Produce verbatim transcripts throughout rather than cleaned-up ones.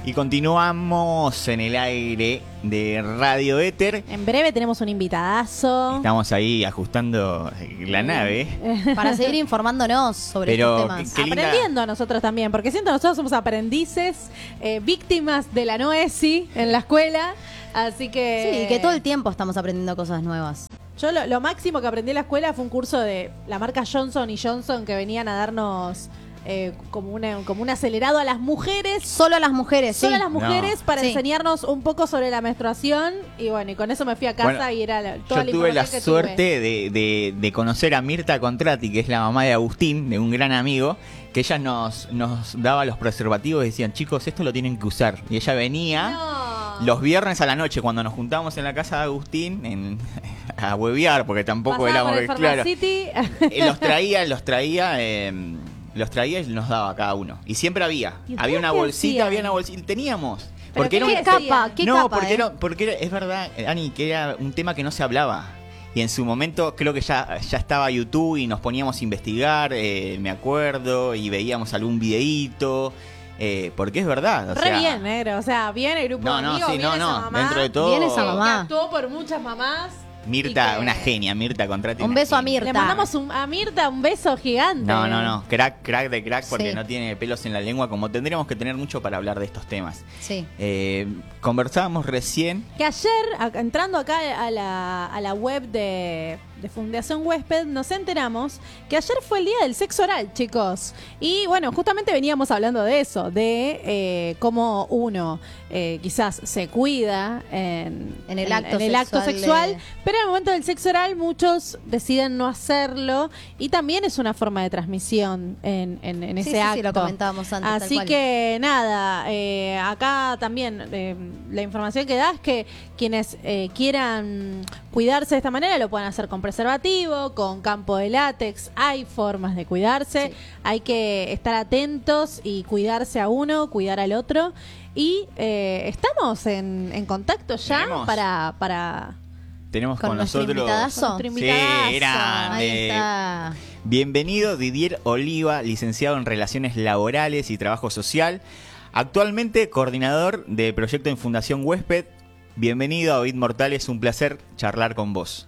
Y continuamos en el aire de Radio Éter. En breve tenemos un invitadazo. Estamos ahí ajustando la nave. Para seguir informándonos sobre Pero, estos temas. qué- qué linda- Aprendiendo a nosotros también, porque siento que nosotros somos aprendices, eh, víctimas de la Noesi en la escuela. Así que... Sí, que todo el tiempo estamos aprendiendo cosas nuevas. Yo lo, lo máximo que aprendí en la escuela fue un curso de la marca Johnson y Johnson que venían a darnos eh, como, una, como un acelerado a las mujeres. Solo a las mujeres, Solo sí. a las mujeres No. para Sí. enseñarnos un poco sobre la menstruación. Y bueno, y con eso me fui a casa Bueno, y era la, toda Yo la tuve la información que suerte tuve. de, de- de conocer a Mirta Contrati, que es la mamá de Agustín, de un gran amigo, que ella nos, nos daba los preservativos y decían, chicos, esto lo tienen que usar. Y ella venía No. los viernes a la noche, cuando nos juntábamos en la casa de Agustín, en, a huevear, porque tampoco Pasaba éramos... por el claro, Pharmacity. Eh, los traía, los traía, eh, los traía y nos daba a cada uno. Y siempre había. ¿Y ustedes Había una qué bolsita, hacían? había una bolsita. Teníamos. ¿Pero Porque era qué un- ¿Qué hacían? capa? ¿Qué no, capa, porque, eh? era, porque era, es verdad, Ani, que era un tema que no se hablaba. Y en su momento creo que ya, ya estaba YouTube y nos poníamos a investigar, eh, me acuerdo, y veíamos algún videíto. Eh, porque es verdad. O Re sea, bien, negro. O sea, viene el grupo No, de no, amigos, sí, viene no, esa no. mamá, Dentro de todo. Viene esa que mamá. actuó por muchas mamás. Mirta, y que- una genia, Mirta Contrati. Un una beso a genia. Mirta. Le mandamos un- a Mirta un beso gigante. No, no, no. Crack, crack de crack, porque Sí. no tiene pelos en la lengua, como tendríamos que tener mucho para hablar de estos temas. Sí. Eh, conversábamos recién. Que ayer, a- entrando acá a la, a la web de, de Fundación Huésped, nos enteramos que ayer fue el día del sexo oral, chicos. Y bueno, justamente veníamos hablando de eso, de eh, cómo uno eh, quizás se cuida en, En el acto en el acto sexual sexual, de- pero en el momento del sexo oral muchos deciden no hacerlo y también es una forma de transmisión en, en, en Sí, ese sí, acto. sí, lo comentábamos antes, tal Así cual. que nada, eh, acá también eh, la información que da es que quienes eh, quieran cuidarse de esta manera lo pueden hacer con preservativo, con campo de látex. Hay formas de cuidarse, Sí. hay que estar atentos y cuidarse a uno, cuidar al otro. Y eh, estamos en, en contacto ya Tenemos. para... para Tenemos con, Con nuestro nosotros. invitadazo. con nuestro Sí, invitadazo. grande. Ahí está. Bienvenido Didier Oliva, licenciado en Relaciones Laborales y Trabajo Social. Actualmente coordinador de proyecto en Fundación Huésped. Bienvenido a Ovid Mortales, un placer charlar con vos.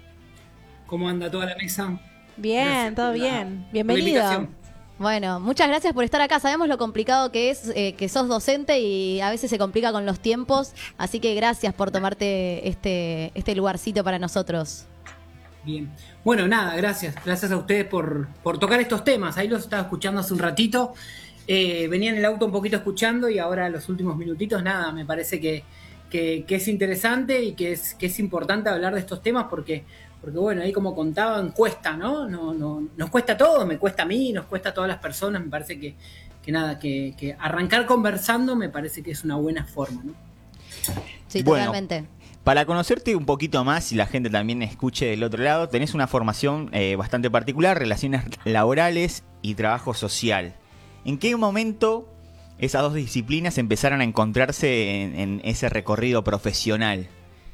¿Cómo anda toda la mesa? Bien, Gracias todo por la- bien. por la Bienvenido. invitación. Bueno, muchas gracias por estar acá. Sabemos lo complicado que es, eh, que sos docente y a veces se complica con los tiempos. Así que gracias por tomarte este, este lugarcito para nosotros. Bien. Bueno, nada, gracias. Gracias a ustedes por, por tocar estos temas. Ahí los estaba escuchando hace un ratito. Eh, venía en el auto un poquito escuchando y ahora los últimos minutitos, nada, me parece que, que, que es interesante y que es, que es importante hablar de estos temas porque, porque bueno, ahí como contaban, cuesta, ¿no? No, no nos cuesta a todos, me cuesta a mí, nos cuesta a todas las personas. Me parece que, que nada, que, que arrancar conversando me parece que es una buena forma, ¿no? Sí, Bueno. totalmente. Para conocerte un poquito más y la gente también escuche del otro lado, tenés una formación eh, bastante particular, relaciones laborales y trabajo social. ¿En qué momento esas dos disciplinas empezaron a encontrarse en, en ese recorrido profesional?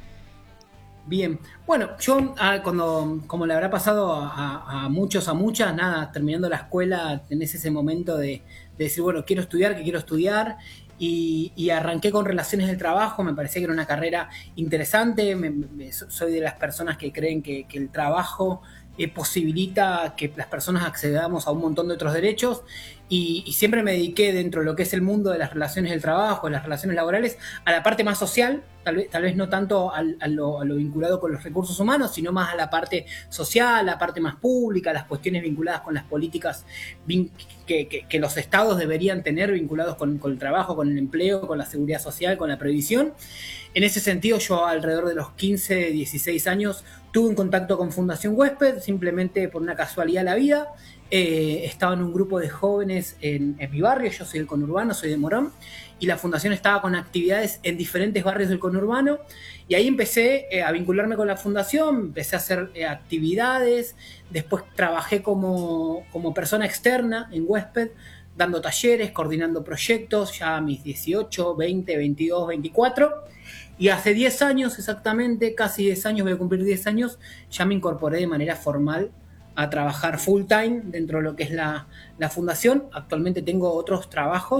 Bien, bueno, yo ah, cuando, como le habrá pasado a, a muchos, a muchas, nada, terminando la escuela, tenés ese momento de, de decir, bueno, quiero estudiar, que quiero estudiar, y, y arranqué con relaciones del trabajo, me parecía que era una carrera interesante, me- me- soy de las personas que creen que, que el trabajo eh, posibilita que las personas accedamos a un montón de otros derechos, y, y siempre me dediqué dentro de lo que es el mundo de las relaciones del trabajo, de las relaciones laborales, a la parte más social, tal vez, tal vez no tanto al- a, lo, a lo vinculado con los recursos humanos, sino más a la parte social, la parte más pública, las cuestiones vinculadas con las políticas vin- que, que- que los estados deberían tener vinculados con, con el trabajo, con el empleo, con la seguridad social, con la previsión. En ese sentido, yo alrededor de los quince, dieciséis años tuve un contacto con Fundación Huésped, simplemente por una casualidad de la vida. Eh, estaba en un grupo de jóvenes en, en mi barrio, yo soy del conurbano, soy de Morón, y la fundación estaba con actividades en diferentes barrios del conurbano, y ahí empecé eh, a vincularme con la fundación, empecé a hacer eh, actividades, después trabajé como, como persona externa en Huésped, dando talleres, coordinando proyectos, ya a mis dieciocho, veinte, veintidós, veinticuatro, y hace diez años exactamente, casi diez años, voy a cumplir diez años, ya me incorporé de manera formal a trabajar full time dentro de lo que es la, la fundación. Actualmente tengo otros trabajos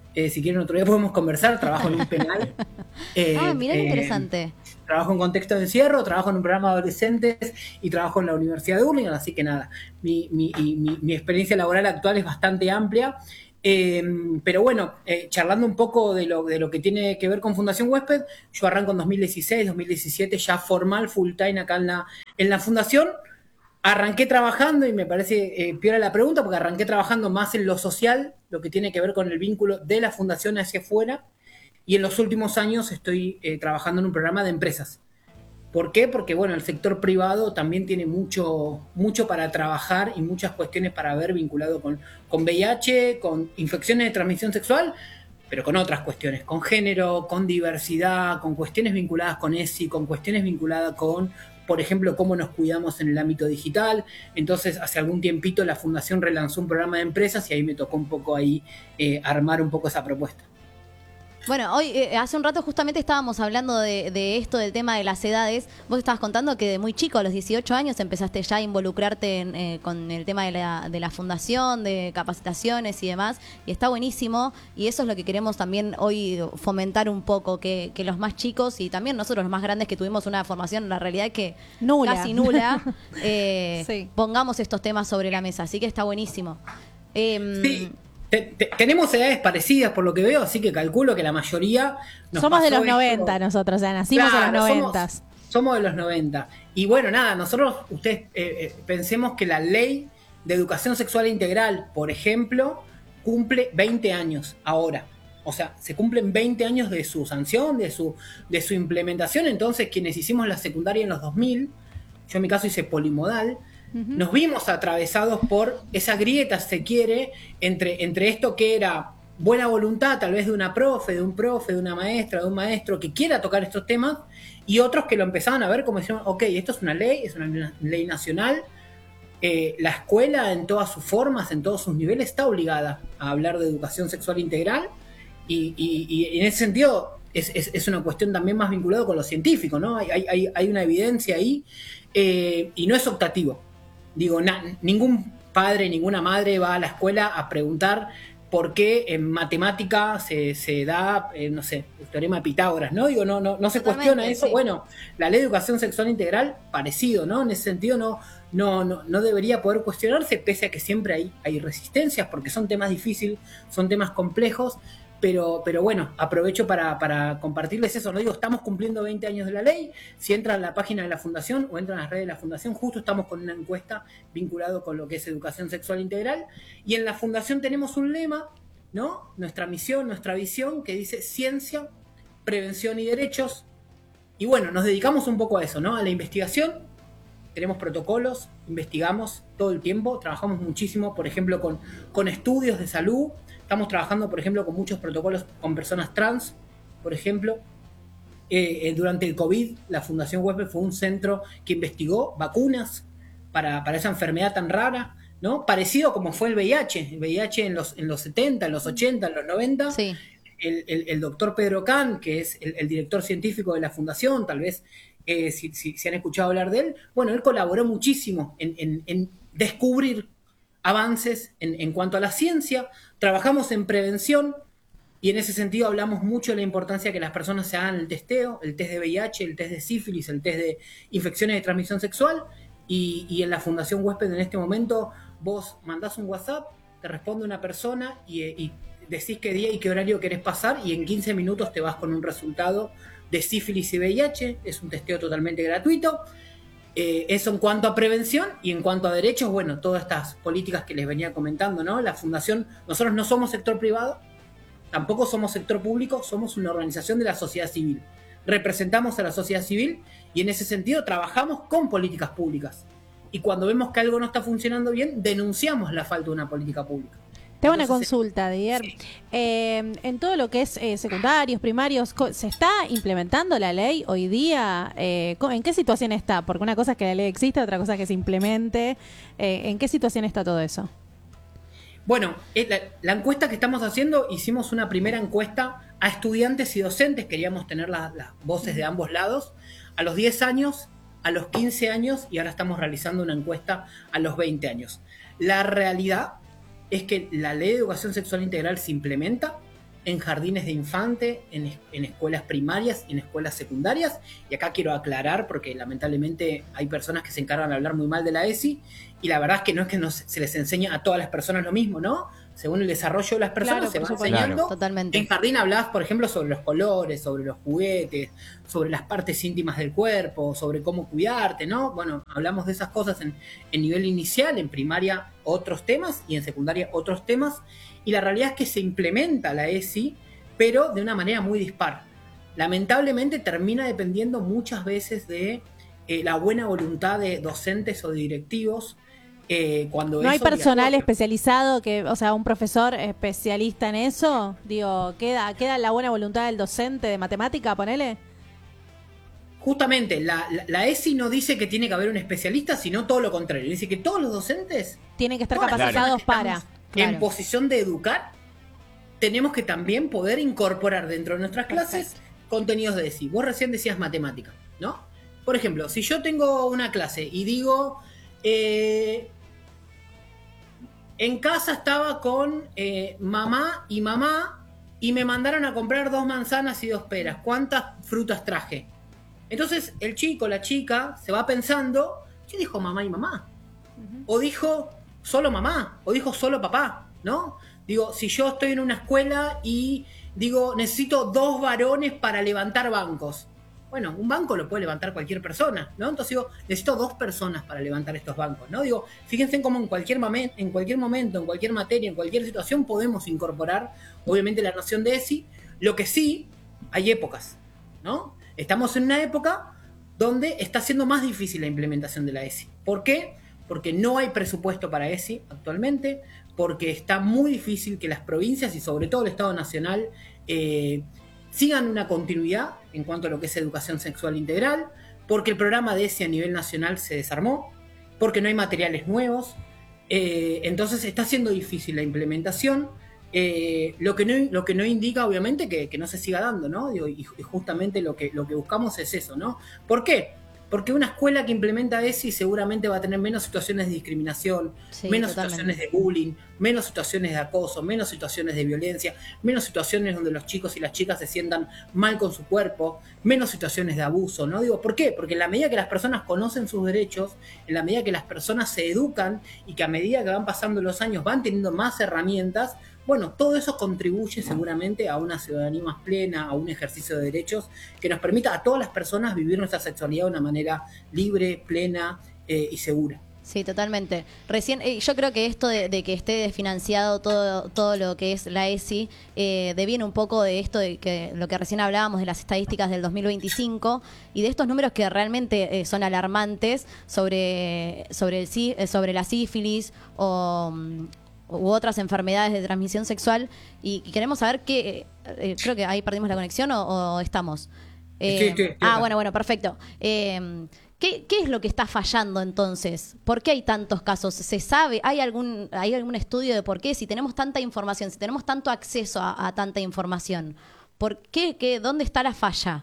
Eh, si quieren otro día podemos conversar, trabajo en un penal. Eh, ah, mirá qué eh, interesante. Trabajo en contexto de encierro, trabajo en un programa de adolescentes y trabajo en la Universidad de Hurlingham, así que nada, mi, mi, mi, mi experiencia laboral actual es bastante amplia. Eh, pero bueno, eh, charlando un poco de lo, de lo que tiene que ver con Fundación Huésped, yo arranco en dos mil dieciséis, dos mil diecisiete ya formal, full time acá en la, en la fundación. Arranqué trabajando, y me parece eh, piola la pregunta, porque arranqué trabajando más en lo social, lo que tiene que ver con el vínculo de la fundación hacia afuera, y en los últimos años estoy eh, trabajando en un programa de empresas. ¿Por qué? Porque bueno, el sector privado también tiene mucho, mucho para trabajar y muchas cuestiones para ver vinculado con, con V I H, con infecciones de transmisión sexual, pero con otras cuestiones, con género, con diversidad, con cuestiones vinculadas con E S I, con cuestiones vinculadas con, por ejemplo, cómo nos cuidamos en el ámbito digital. Entonces, hace algún tiempito la Fundación relanzó un programa de empresas y ahí me tocó un poco ahí eh, armar un poco esa propuesta. Bueno, hoy, eh, hace un rato justamente estábamos hablando de, de esto, del tema de las edades. Vos estabas contando que de muy chico, a los dieciocho años, empezaste ya a involucrarte en, eh, con el tema de la, de la fundación, de capacitaciones y demás. Y está buenísimo. Y eso es lo que queremos también hoy fomentar un poco, que, que los más chicos y también nosotros los más grandes que tuvimos una formación, la realidad es que Nula. casi nula, eh, Sí. pongamos estos temas sobre la mesa. Así que está buenísimo. Eh, Sí. Te, te, tenemos edades parecidas por lo que veo, así que calculo que la mayoría nos Somos de pasó los esto. noventa nosotros, o sea, nacimos Claro, en los somos- noventas. Somos de los noventa. Y bueno, nada, nosotros, ustedes eh, eh, pensemos que la ley de educación sexual integral, por ejemplo, cumple veinte años ahora. O sea, se cumplen veinte años de su sanción, de su, de su implementación. Entonces, quienes hicimos la secundaria en los dos mil, yo en mi caso hice polimodal, nos vimos atravesados por esa grieta, si se quiere, entre, entre esto que era buena voluntad, tal vez de una profe, de un profe, de una maestra, de un maestro que quiera tocar estos temas, y otros que lo empezaban a ver como decían, ok, esto es una ley, es una ley nacional, eh, la escuela en todas sus formas, en todos sus niveles, está obligada a hablar de educación sexual integral, y, y, y en ese sentido es, es, es una cuestión también más vinculada con lo científico, ¿no? Hay, hay, hay una evidencia ahí, eh, y no es optativo. Digo, na, ningún padre, ninguna madre va a la escuela a preguntar por qué en matemática se, se da, eh, no sé, el teorema de Pitágoras, ¿no? Digo, no, no, no se Totalmente, cuestiona eso. sí. Bueno, la ley de educación sexual integral, parecido, ¿no? En ese sentido no, no, no, no debería poder cuestionarse, pese a que siempre hay, hay resistencias, porque son temas difíciles, son temas complejos. Pero, pero bueno, aprovecho para, para compartirles eso. No digo, estamos cumpliendo veinte años de la ley. Si entran a la página de la Fundación o entran a las redes de la Fundación, justo estamos con una encuesta vinculado con lo que es educación sexual integral. Y en la Fundación tenemos un lema, ¿no? Nuestra misión, nuestra visión, que dice ciencia, prevención y derechos. Y bueno, nos dedicamos un poco a eso, ¿no? A la investigación. Tenemos protocolos, investigamos todo el tiempo, trabajamos muchísimo, por ejemplo, con, con estudios de salud. Estamos trabajando, por ejemplo, con muchos protocolos con personas trans, por ejemplo. Eh, eh, durante el COVID, la Fundación Huésped fue un centro que investigó vacunas para, para esa enfermedad tan rara, ¿no? Parecido como fue el V I H. El V I H en los, en los setenta, en los ochenta, en los noventa. sí. El, el, el doctor Pedro Kahn, que es el, el director científico de la Fundación, tal vez eh, si, si, si han escuchado hablar de él, bueno, él colaboró muchísimo en, en, en descubrir avances en, en cuanto a la ciencia. Trabajamos en prevención y en ese sentido hablamos mucho de la importancia que las personas se hagan el testeo, el test de V I H, el test de sífilis, el test de infecciones de transmisión sexual. Y, y en la Fundación Huésped en este momento vos mandás un WhatsApp, te responde una persona y, y decís qué día y qué horario querés pasar y en quince minutos te vas con un resultado de sífilis y V I H. Es un testeo totalmente gratuito. Eh, eso en cuanto a prevención. Y en cuanto a derechos, bueno, todas estas políticas que les venía comentando, ¿no? La Fundación, nosotros no somos sector privado, tampoco somos sector público, somos una organización de la sociedad civil. Representamos a la sociedad civil y en ese sentido trabajamos con políticas públicas. Y cuando vemos que algo no está funcionando bien, denunciamos la falta de una política pública. Tengo una Entonces, consulta, Dier. sí. Eh, en todo lo que es eh, secundarios, primarios, co- ¿se está implementando la ley hoy día? Eh, co- ¿En qué situación está? Porque una cosa es que la ley existe, otra cosa es que se implemente. Eh, ¿En qué situación está todo eso? Bueno, eh, la, la encuesta que estamos haciendo, hicimos una primera encuesta a estudiantes y docentes, queríamos tener la- las voces de ambos lados, a los diez años, a los quince años y ahora estamos realizando una encuesta a los veinte años. La realidad es que la ley de educación sexual integral se implementa, en jardines de infante, en, en escuelas primarias y en escuelas secundarias. Y acá quiero aclarar, porque lamentablemente hay personas que se encargan de hablar muy mal de la ESI, y la verdad es que no es que nos, se les enseña a todas las personas lo mismo, ¿no? Según el desarrollo de las personas, Claro, se va por supuesto. enseñando. Claro. Totalmente. En jardín hablabas, por ejemplo, sobre los colores, sobre los juguetes, sobre las partes íntimas del cuerpo, sobre cómo cuidarte, ¿no? Bueno, hablamos de esas cosas en, en nivel inicial, en primaria otros temas y en secundaria otros temas. Y la realidad es que se implementa la ESI, pero de una manera muy dispar. Lamentablemente termina dependiendo muchas veces de eh, la buena voluntad de docentes o de directivos. Eh, cuando ¿No hay es personal obligatorio. especializado, que, o sea, un profesor especialista en eso? Digo, ¿queda, queda la buena voluntad del docente de matemática, ponele? Justamente, la, la, la ESI no dice que tiene que haber un especialista, sino todo lo contrario. Dice que todos los docentes, Tienen que estar todas las capacitados personas que para... estamos claro. en posición de educar, tenemos que también poder incorporar dentro de nuestras clases contenidos de ESI. Vos recién decías matemática, ¿no? Por ejemplo, si yo tengo una clase y digo... Eh, en casa estaba con eh, mamá y mamá y me mandaron a comprar dos manzanas y dos peras. ¿Cuántas frutas traje? Entonces el chico, la chica, se va pensando, ¿qué dijo mamá y mamá? Uh-huh. O dijo solo mamá, o dijo solo papá, ¿no? Digo, si yo estoy en una escuela y digo, necesito dos varones para levantar bancos. Bueno, un banco lo puede levantar cualquier persona, ¿no? Entonces digo, necesito dos personas para levantar estos bancos, ¿no? Digo, fíjense cómo en cualquier, momen- en cualquier momento, en cualquier materia, en cualquier situación podemos incorporar, obviamente, la noción de ESI. Lo que sí, hay épocas, ¿no? Estamos en una época donde está siendo más difícil la implementación de la ESI. ¿Por qué? Porque no hay presupuesto para ESI actualmente, porque está muy difícil que las provincias y sobre todo el Estado Nacional eh, sigan una continuidad en cuanto a lo que es educación sexual integral, porque el programa de ESI a nivel nacional se desarmó, porque no hay materiales nuevos, eh, entonces está siendo difícil la implementación, eh, lo, que no, lo que no indica obviamente que, que no se siga dando, ¿no? Digo, y, y justamente lo que, lo que buscamos es eso, ¿no? ¿Por qué? Porque una escuela que implementa ESI seguramente va a tener menos situaciones de discriminación, Sí, menos totalmente. situaciones de bullying, menos situaciones de acoso, menos situaciones de violencia, menos situaciones donde los chicos y las chicas se sientan mal con su cuerpo, menos situaciones de abuso, ¿no? Digo, ¿por qué? Porque en la medida que las personas conocen sus derechos, en la medida que las personas se educan y que a medida que van pasando los años van teniendo más herramientas, bueno, todo eso contribuye seguramente a una ciudadanía más plena, a un ejercicio de derechos que nos permita a todas las personas vivir nuestra sexualidad de una manera libre, plena eh, y segura. Sí, totalmente. Recién, eh, yo creo que esto de, de que esté desfinanciado todo todo lo que es la ESI eh, deviene un poco de esto de que lo que recién hablábamos de las estadísticas del dos mil veinticinco y de estos números que realmente eh, son alarmantes sobre sobre el sí- eh, sobre la sífilis o mm, u otras enfermedades de transmisión sexual y, y queremos saber qué, eh, creo que ahí perdimos la conexión o, o estamos. Eh, Estoy- estoy- estoy ah, acá. bueno, bueno, perfecto. Eh, ¿qué, ¿Qué es lo que está fallando entonces? ¿Por qué hay tantos casos? ¿Se sabe? ¿Hay algún, hay algún estudio de por qué? Si tenemos tanta información, si tenemos tanto acceso a, a tanta información, ¿por qué, qué? ¿Dónde está la falla?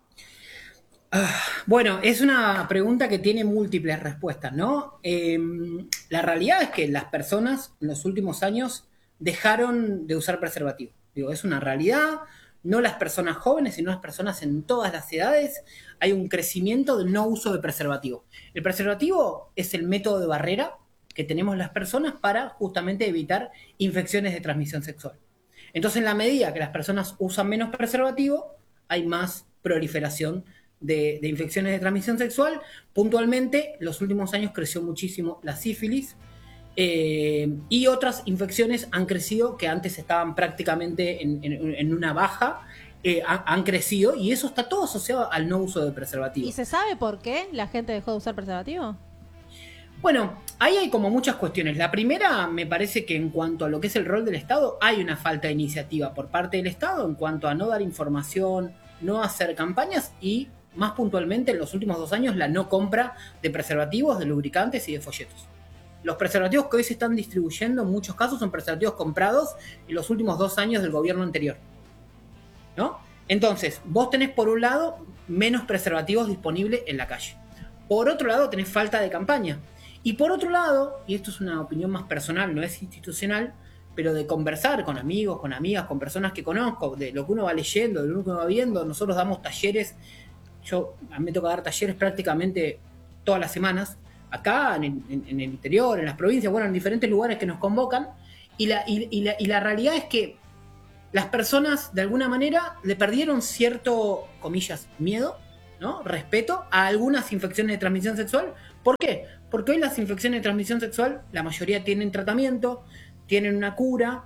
Bueno, es una pregunta que tiene múltiples respuestas, ¿no? Eh, la realidad es que las personas en los últimos años dejaron de usar preservativo. Digo, es una realidad, no las personas jóvenes, sino las personas en todas las edades. Hay un crecimiento del no uso de preservativo. El preservativo es el método de barrera que tenemos las personas para justamente evitar infecciones de transmisión sexual. Entonces, en la medida que las personas usan menos preservativo, hay más proliferación de, de infecciones de transmisión sexual. Puntualmente, los últimos años creció muchísimo la sífilis eh, y otras infecciones han crecido que antes estaban prácticamente en, en, en una baja, eh, ha, han crecido y eso está todo asociado al no uso de preservativo. ¿Y se sabe por qué la gente dejó de usar preservativo? Bueno, ahí hay como muchas cuestiones. La primera, me parece que en cuanto a lo que es el rol del Estado, hay una falta de iniciativa por parte del Estado en cuanto a no dar información, no hacer campañas y, más puntualmente, en los últimos dos años, la no compra de preservativos, de lubricantes y de folletos. Los preservativos que hoy se están distribuyendo en muchos casos son preservativos comprados en los últimos dos años del gobierno anterior, ¿no? Entonces, vos tenés por un lado menos preservativos disponibles en la calle. Por otro lado, tenés falta de campaña. Y por otro lado, y esto es una opinión más personal, no es institucional, pero de conversar con amigos, con amigas, con personas que conozco, de lo que uno va leyendo, de lo que uno va viendo. Nosotros damos talleres, yo a mí me toca dar talleres prácticamente todas las semanas, acá, en, en, en el interior, en las provincias, bueno, en diferentes lugares que nos convocan, y la, y, y la, y la realidad es que las personas, de alguna manera, le perdieron cierto, comillas, miedo, ¿no? Respeto a algunas infecciones de transmisión sexual. ¿Por qué? Porque hoy las infecciones de transmisión sexual, la mayoría tienen tratamiento, tienen una cura.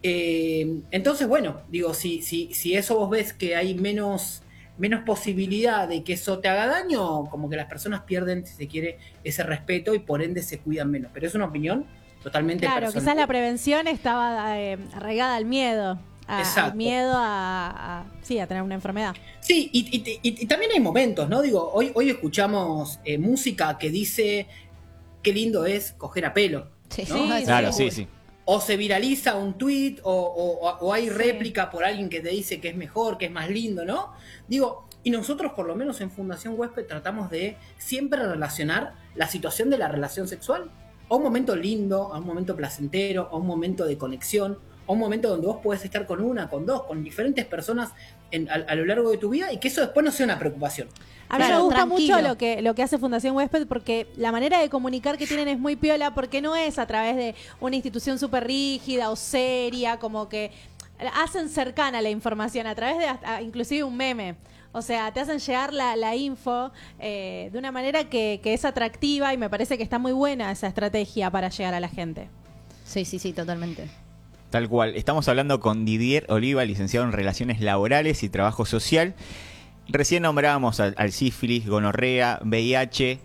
Eh, entonces, bueno, digo, si, si, si eso vos ves que hay menos, menos posibilidad de que eso te haga daño, como que las personas pierden, si se quiere, ese respeto y por ende se cuidan menos. Pero es una opinión totalmente Claro, personal. quizás la prevención estaba eh, arraigada al miedo. A, al miedo a, a, sí, a tener una enfermedad. Sí, y, y, y, y también hay momentos, ¿no? Digo, hoy, hoy escuchamos eh, música que dice qué lindo es coger a pelo. Sí, ¿no? sí, Claro, sí, sí. O se viraliza un tweet o, o, o hay réplica por alguien que te dice que es mejor, que es más lindo, ¿no? Digo, y nosotros por lo menos en Fundación Huésped tratamos de siempre relacionar la situación de la relación sexual a un momento lindo, a un momento placentero, a un momento de conexión, a un momento donde vos podés estar con una, con dos, con diferentes personas en, a, a lo largo de tu vida y que eso después no sea una preocupación. A mí Claro, me gusta tranquilo. mucho lo que, lo que hace Fundación Huésped porque la manera de comunicar que tienen es muy piola porque no es a través de una institución súper rígida o seria, como que hacen cercana la información a través de hasta, inclusive un meme. O sea, te hacen llegar la, la info eh, de una manera que, que es atractiva y me parece que está muy buena esa estrategia para llegar a la gente. Sí, sí, sí, totalmente. Tal cual. Estamos hablando con Didier Oliva, licenciado en Relaciones Laborales y Trabajo Social. Recién nombrábamos al, al sífilis, gonorrea, V I H.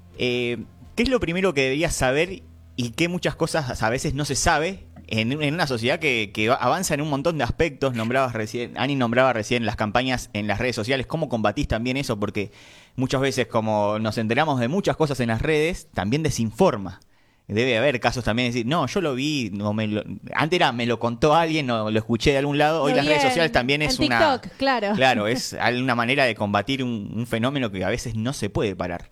Eh, ¿Qué es lo primero que deberías saber y qué muchas cosas a veces no se sabe en, en una sociedad que, que avanza en un montón de aspectos? Nombrabas recién, Ani nombraba recién las campañas en las redes sociales. ¿Cómo combatís también eso? Porque muchas veces, como nos enteramos de muchas cosas en las redes, también desinforma. Debe haber casos también de decir, no, yo lo vi, no me lo, antes era, me lo contó alguien, o lo escuché de algún lado. Hoy Lo las vi redes en- sociales también en es una... TikTok, claro. Claro, es una manera de combatir un, un fenómeno que a veces no se puede parar.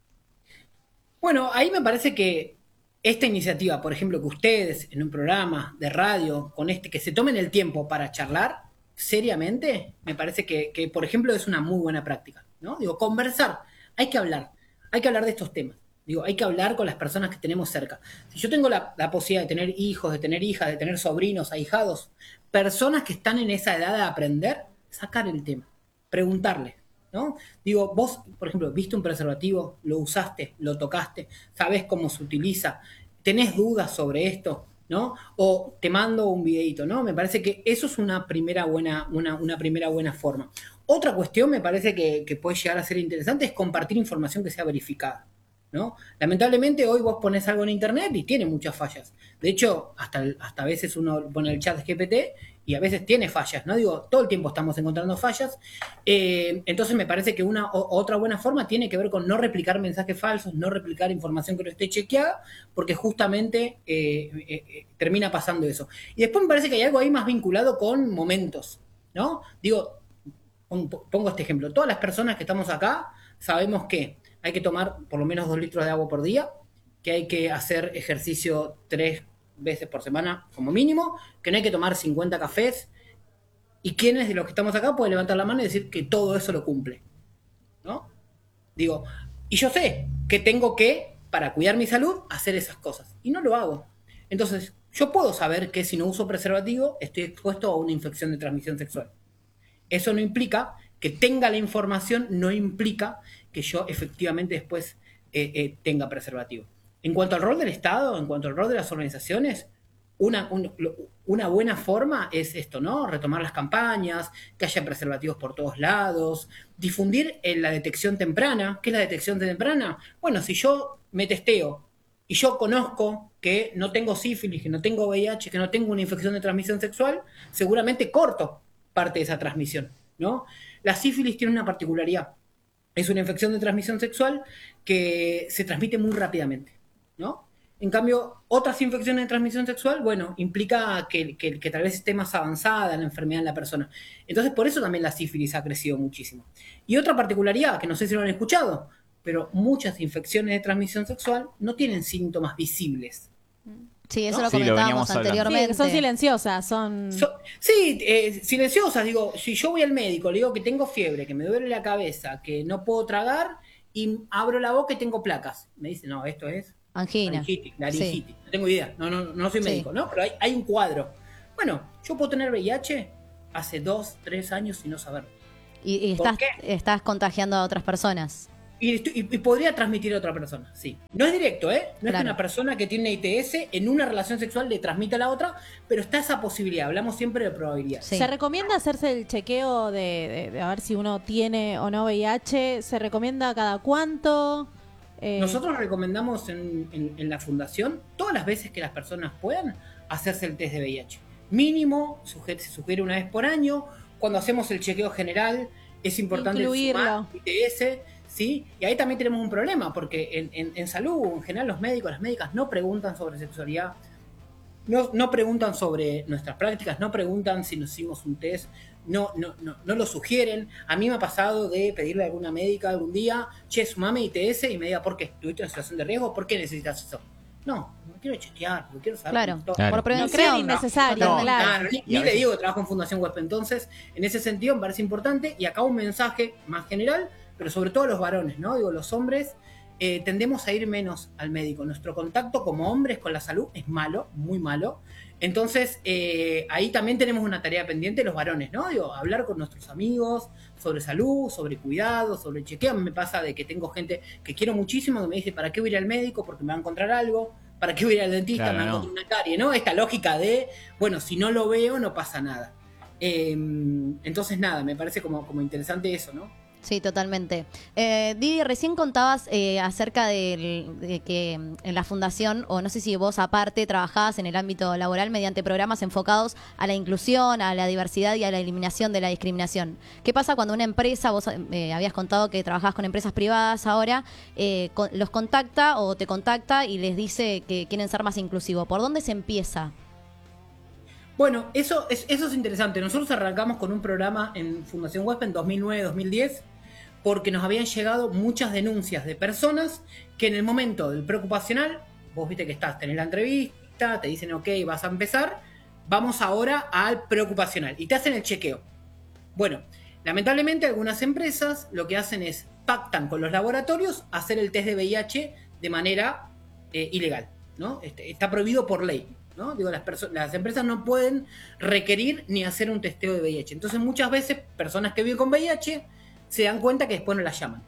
Bueno, ahí me parece que esta iniciativa, por ejemplo, que ustedes en un programa de radio, con este, que se tomen el tiempo para charlar seriamente, me parece que, que, por ejemplo, es una muy buena práctica, ¿no? Digo, conversar, hay que hablar, hay que hablar de estos temas. Digo, hay que hablar con las personas que tenemos cerca. Si yo tengo la, la posibilidad de tener hijos, de tener hijas, de tener sobrinos, ahijados, personas que están en esa edad de aprender, sacar el tema, preguntarles, ¿no? Digo, vos, por ejemplo, viste un preservativo, lo usaste, lo tocaste, sabés cómo se utiliza, tenés dudas sobre esto, ¿no? O te mando un videito, ¿no? Me parece que eso es una primera buena, una, una primera buena forma. Otra cuestión me parece que, que puede llegar a ser interesante es compartir información que sea verificada, ¿no? Lamentablemente hoy vos pones algo en internet y tiene muchas fallas. De hecho, hasta, hasta a veces uno pone el chat G P T y a veces tiene fallas, ¿no? Digo, todo el tiempo estamos encontrando fallas. Eh, entonces me parece que una o, otra buena forma tiene que ver con no replicar mensajes falsos, no replicar información que no esté chequeada, porque justamente eh, eh, eh, termina pasando eso. Y después me parece que hay algo ahí más vinculado con momentos, ¿no? Digo, pongo este ejemplo. Todas las personas que estamos acá sabemos que hay que tomar por lo menos dos litros de agua por día, que hay que hacer ejercicio tres veces por semana como mínimo, que no hay que tomar cincuenta cafés. ¿Y quiénes de los que estamos acá pueden levantar la mano y decir que todo eso lo cumple? ¿No? Digo, y yo sé que tengo que, para cuidar mi salud, hacer esas cosas. Y no lo hago. Entonces, yo puedo saber que si no uso preservativo, estoy expuesto a una infección de transmisión sexual. Eso no implica que tenga la información, no implica que yo efectivamente después eh, eh, tenga preservativo. En cuanto al rol del Estado, en cuanto al rol de las organizaciones, una, un, una buena forma es esto, ¿no? Retomar las campañas, que haya preservativos por todos lados, difundir en la detección temprana. ¿Qué es la detección temprana? Bueno, si yo me testeo y yo conozco que no tengo sífilis, que no tengo V I H, que no tengo una infección de transmisión sexual, seguramente corto parte de esa transmisión, ¿no? La sífilis tiene una particularidad. Es una infección de transmisión sexual que se transmite muy rápidamente, ¿no? En cambio, otras infecciones de transmisión sexual, bueno, implica que, que, que tal vez esté más avanzada la enfermedad en la persona. Entonces, por eso también la sífilis ha crecido muchísimo. Y otra particularidad, que no sé si lo han escuchado, pero muchas infecciones de transmisión sexual no tienen síntomas visibles. Sí, eso ¿no? lo Sí, lo comentábamos veníamos hablando. anteriormente. Sí, que son silenciosas, son... So- sí, eh, silenciosas. Digo, si yo voy al médico, le digo que tengo fiebre, que me duele la cabeza, que no puedo tragar, y abro la boca y tengo placas. Me dice, no, esto es Angina. laringitis, Sí. laringitis. No tengo idea, no, no, no soy Sí. médico, ¿no? Pero hay, hay un cuadro. Bueno, yo puedo tener V I H hace dos, tres años y no saberlo. Y, y ¿Por estás, qué? estás contagiando a otras personas. Y, estoy- y- y podría transmitir a otra persona, sí. No es directo, ¿eh? No es Claro. que una persona que tiene I T S en una relación sexual le transmite a la otra, pero está esa posibilidad. Hablamos siempre de probabilidad. Sí. ¿Se recomienda hacerse el chequeo de, de- de a ver si uno tiene o no V I H? ¿Se recomienda cada cuánto? Eh, Nosotros recomendamos en, en- en la fundación, todas las veces que las personas puedan, hacerse el test de V I H. Mínimo, suge- se sugiere una vez por año. Cuando hacemos el chequeo general, es importante Incluirlo. sumar I T S, ¿sí? Y ahí también tenemos un problema, porque en, en- en salud, en general, los médicos, las médicas no preguntan sobre sexualidad, no, no preguntan sobre nuestras prácticas, no preguntan si nos hicimos un test, no, no, no, no lo sugieren. A mí me ha pasado de pedirle a alguna médica algún día, che, sumame I T S, y me diga, ¿por qué? ¿Tuviste una situación de riesgo? ¿Por qué necesitas eso? No, me quiero chequear, porque quiero saber. Claro, cómo estoy. Claro. por no prevención. creen innecesario, No, claro. Claro, ni, Y a ni le veces- digo que trabajo en Fundación Huésped. Entonces, en ese sentido me parece importante. Y acá un mensaje más general, pero sobre todo a los varones, ¿no? Digo, los hombres eh, tendemos a ir menos al médico. Nuestro contacto como hombres con la salud es malo, muy malo. Entonces, eh, ahí también tenemos una tarea pendiente los varones, ¿no? Digo, hablar con nuestros amigos sobre salud, sobre cuidado, sobre chequeo. A mí me pasa de que tengo gente que quiero muchísimo que me dice, ¿para qué voy a ir al médico? Porque me va a encontrar algo. ¿Para qué voy a ir al dentista? Claro, me va a no. encontrar una carie, ¿no? Esta lógica de, bueno, si no lo veo, no pasa nada. Eh, entonces, nada, me parece como, como interesante eso, ¿no? Sí, totalmente. Eh, Didi, recién contabas eh, acerca del- de que mm, en la fundación, o no sé si vos aparte, trabajabas en el ámbito laboral mediante programas enfocados a la inclusión, a la diversidad y a la eliminación de la discriminación. ¿Qué pasa cuando una empresa, vos eh, habías contado que trabajabas con empresas privadas ahora, eh, con- los contacta o te contacta y les dice que quieren ser más inclusivos? ¿Por dónde se empieza? Bueno, eso es, eso es interesante. Nosotros arrancamos con un programa en Fundación Huésped en dos mil nueve dos mil diez porque nos habían llegado muchas denuncias de personas que en el momento del preocupacional, vos viste que estás, tenés la entrevista, te dicen, ok, vas a empezar, vamos ahora al preocupacional y te hacen el chequeo. Bueno, lamentablemente algunas empresas lo que hacen es pactan con los laboratorios hacer el test de V I H de manera eh, ilegal, ¿no? Este, está prohibido por ley, ¿no? Digo, las, perso- las empresas no pueden requerir ni hacer un testeo de V I H. Entonces muchas veces personas que viven con V I H se dan cuenta que después no las llaman.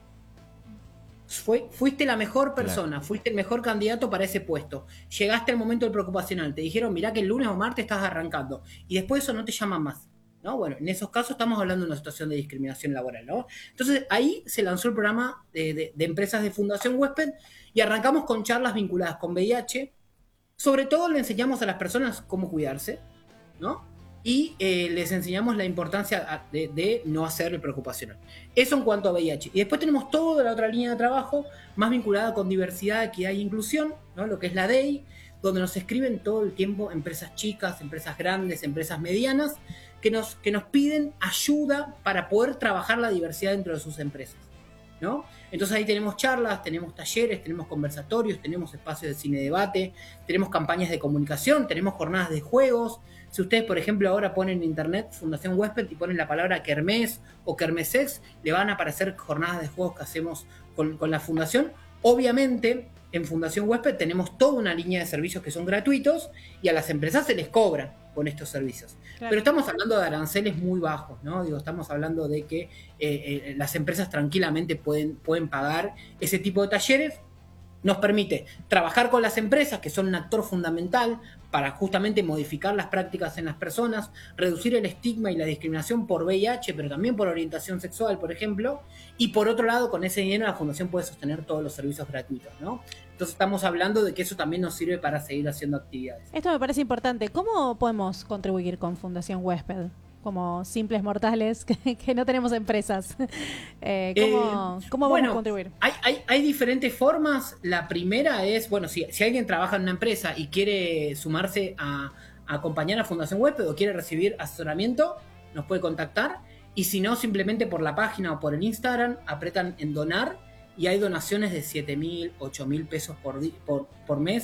Fue, fuiste la mejor persona, Claro. fuiste el mejor candidato para ese puesto. Llegaste al momento del preocupacional, te dijeron, mirá que el lunes o martes estás arrancando. Y después de eso no te llaman más, ¿no? Bueno, en esos casos estamos hablando de una situación de discriminación laboral, ¿no? Entonces ahí se lanzó el programa de, de- de empresas de Fundación Huésped y arrancamos con charlas vinculadas con V I H. Sobre todo le enseñamos a las personas cómo cuidarse, ¿no? Y eh, les enseñamos la importancia de, de no hacer el preocupacional. Eso en cuanto a V I H. Y después tenemos toda la otra línea de trabajo más vinculada con diversidad, equidad e inclusión, ¿no? Lo que es la D E I, donde nos escriben todo el tiempo empresas chicas, empresas grandes, empresas medianas, que nos, que nos piden ayuda para poder trabajar la diversidad dentro de sus empresas, ¿no? Entonces ahí tenemos charlas, tenemos talleres, tenemos conversatorios, tenemos espacios de cine debate, tenemos campañas de comunicación, tenemos jornadas de juegos. Si ustedes, por ejemplo, ahora ponen en internet Fundación Huésped y ponen la palabra Kermés o Kermesex, le van a aparecer jornadas de juegos que hacemos con, con la fundación. Obviamente, en Fundación Huésped tenemos toda una línea de servicios que son gratuitos y a las empresas se les cobran con estos servicios. Claro. Pero estamos hablando de aranceles muy bajos, ¿no? Digo, estamos hablando de que eh, eh, las empresas tranquilamente pueden, pueden pagar ese tipo de talleres. Nos permite trabajar con las empresas, que son un actor fundamental para justamente modificar las prácticas en las personas, reducir el estigma y la discriminación por V I H, pero también por orientación sexual, por ejemplo. Y por otro lado, con ese dinero la Fundación puede sostener todos los servicios gratuitos, ¿no? Entonces estamos hablando de que eso también nos sirve para seguir haciendo actividades. Esto me parece importante. ¿Cómo podemos contribuir con Fundación Huésped? Como simples mortales que, que no tenemos empresas. Eh, ¿Cómo, Eh, cómo bueno, vamos a contribuir? Hay, hay, hay diferentes formas. La primera es, bueno, si, si alguien trabaja en una empresa y quiere sumarse a, a acompañar a Fundación Huésped o quiere recibir asesoramiento, nos puede contactar. Y si no, simplemente por la página o por el Instagram, apretan en donar y hay donaciones de siete mil, ocho mil pesos por, di- por, por mes.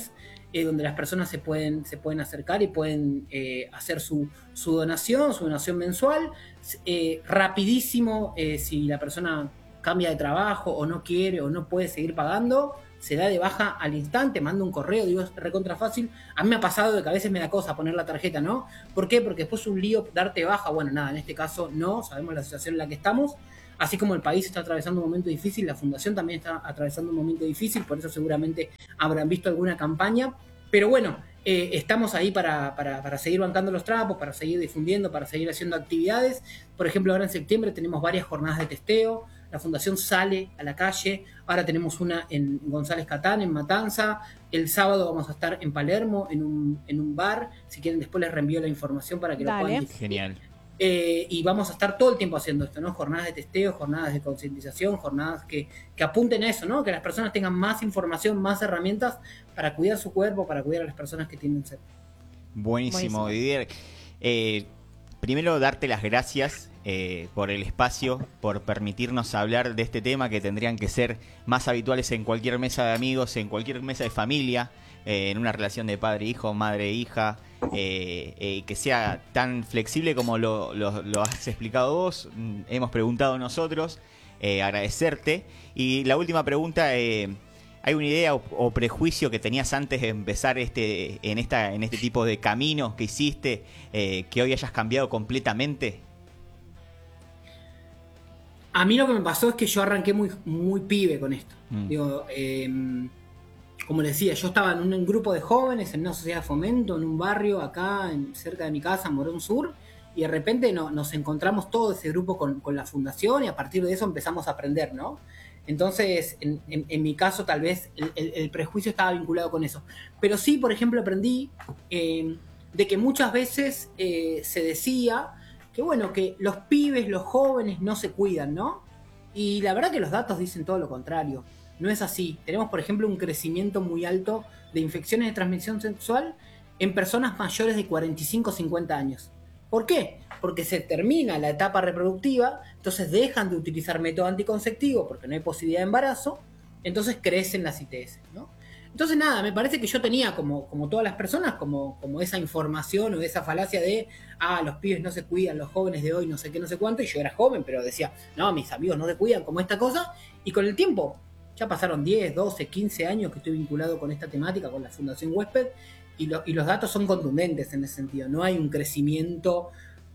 eh, donde las personas se pueden, se pueden acercar y pueden eh, hacer su, su donación, su donación mensual. Eh, rapidísimo, eh, si la persona cambia de trabajo o no quiere o no puede seguir pagando, se da de baja al instante, manda un correo, digo, es recontra fácil. A mí me ha pasado de que a veces me da cosa poner la tarjeta, ¿no? ¿Por qué? Porque después es un lío darte baja. Bueno, nada, en este caso no, sabemos la situación en la que estamos. Así como el país está atravesando un momento difícil, la fundación también está atravesando un momento difícil, por eso seguramente habrán visto alguna campaña. Pero bueno, eh, estamos ahí para, para, para seguir bancando los trapos, para seguir difundiendo, para seguir haciendo actividades. Por ejemplo, ahora en septiembre tenemos varias jornadas de testeo. La fundación sale a la calle. Ahora tenemos una en González Catán, en Matanza. El sábado vamos a estar en Palermo, en un, en un bar. Si quieren, después les reenvío la información para que Dale. lo puedan disfrutar. Genial. Eh, y vamos a estar todo el tiempo haciendo esto, ¿no? Jornadas de testeo, jornadas de concientización, jornadas que, que apunten a eso, ¿no? Que las personas tengan más información, más herramientas para cuidar su cuerpo, para cuidar a las personas que tienen sed. Buenísimo, Buenísimo. Didier. Eh, primero, darte las gracias eh, por el espacio, por permitirnos hablar de este tema que tendrían que ser más habituales en cualquier mesa de amigos, en cualquier mesa de familia, eh, en una relación de padre-hijo, madre-hija, eh, eh, que sea tan flexible como lo, lo, lo has explicado vos. Mm, hemos preguntado nosotros, eh, agradecerte. Y la última pregunta... Eh, ¿hay una idea o, o prejuicio que tenías antes de empezar este en esta en este tipo de camino que hiciste, eh, que hoy hayas cambiado completamente? A mí lo que me pasó es que yo arranqué muy, muy pibe con esto. Mm. Digo, eh, como les decía, yo estaba en un grupo de jóvenes, en una sociedad de fomento, en un barrio acá, en, cerca de mi casa, en Morón Sur, y de repente no, nos encontramos todo ese grupo con, con la fundación y a partir de eso empezamos a aprender, ¿no? Entonces, en, en, en mi caso, tal vez el, el, el prejuicio estaba vinculado con eso. Pero sí, por ejemplo, aprendí eh, de que muchas veces eh, se decía que, bueno, que los pibes, los jóvenes no se cuidan, ¿no? Y la verdad que los datos dicen todo lo contrario. No es así. Tenemos, por ejemplo, un crecimiento muy alto de infecciones de transmisión sexual en personas mayores de cuarenta y cinco a cincuenta años. ¿Por qué? Porque se termina la etapa reproductiva, entonces dejan de utilizar método anticonceptivo porque no hay posibilidad de embarazo, entonces crecen las I T S, ¿no? Entonces nada, me parece que yo tenía como, como todas las personas, como, como esa información o esa falacia de, ah, los pibes no se cuidan, los jóvenes de hoy no sé qué, no sé cuánto, y yo era joven, pero decía, no, mis amigos no se cuidan como esta cosa, y con el tiempo, ya pasaron diez, doce, quince años que estoy vinculado con esta temática, con la Fundación Huésped, y, lo, y los datos son contundentes en ese sentido. No hay un crecimiento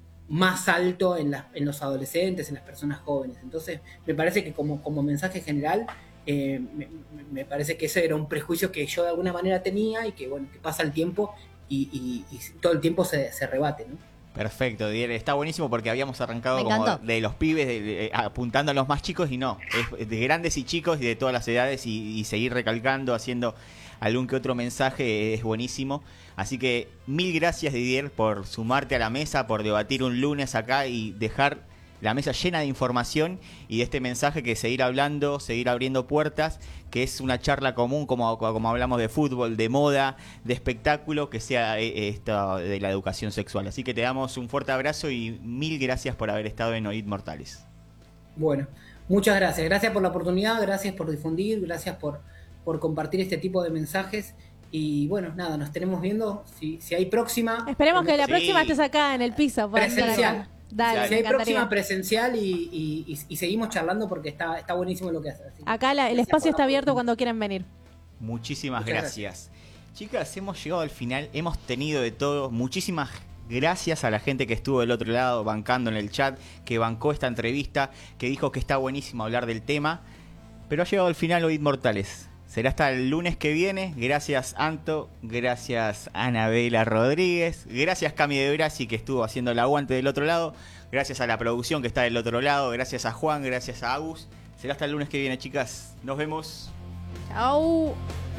más alto en, las, en los adolescentes, en las personas jóvenes. Entonces, me parece que como, como mensaje general, eh, me, me parece que ese era un prejuicio que yo de alguna manera tenía y que, bueno, que pasa el tiempo y, y, y todo el tiempo se, se rebate, ¿no? Perfecto, Didier. Está buenísimo porque habíamos arrancado Me como encantó. de los pibes, de, de, apuntando a los más chicos, y no, es de grandes y chicos y de todas las edades, y, y seguir recalcando, haciendo algún que otro mensaje es buenísimo. Así que mil gracias, Didier, por sumarte a la mesa, por debatir un lunes acá y dejar la mesa llena de información y de este mensaje que seguir hablando, seguir abriendo puertas, que es una charla común como, como hablamos de fútbol, de moda, de espectáculo, que sea esta de la educación sexual. Así que te damos un fuerte abrazo y mil gracias por haber estado en Oíd Mortales. Bueno, muchas gracias. Gracias por la oportunidad, gracias por difundir, gracias por, por compartir este tipo de mensajes. Y bueno, nada, nos tenemos viendo. Si, si hay próxima... Esperemos que la Sí. próxima estés acá en el piso. para estar Presencial. acá. Dale, Si me hay encantaría. próxima presencial y, y, y, y seguimos charlando porque está, está buenísimo lo que hace. Así que Acá la- el gracias espacio por está la abierto oportunidad. cuando quieran venir. Muchísimas Muchas gracias. Chicas, hemos llegado al final, hemos tenido de todo. Muchísimas gracias a la gente que estuvo del otro lado bancando en el chat, que bancó esta entrevista, que dijo que está buenísimo hablar del tema. Pero ha llegado al final Oíd Mortales. Será hasta el lunes que viene. Gracias, Anto. Gracias, Anabela Rodríguez. Gracias, Cami de Brasi, que estuvo haciendo el aguante del otro lado. Gracias a la producción que está del otro lado. Gracias a Juan. Gracias a Agus. Será hasta el lunes que viene, chicas. Nos vemos. Chau.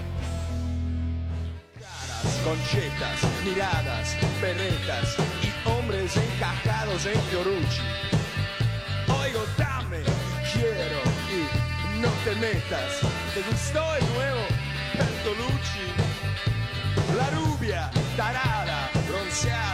Conchetas, miradas, berretas y hombres encajados en Fiorucci. Oigo, dame, quiero y no te metas. ¿Te gustó el nuevo Bertolucci? La rubia, tarada, bronceada.